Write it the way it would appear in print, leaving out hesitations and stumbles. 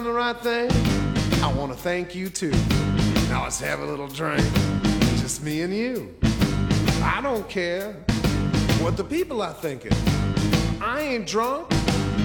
the right thing. I want to thank you too. Now let's have a little drink, just me and you. I don't care what the people are thinking. I ain't drunk,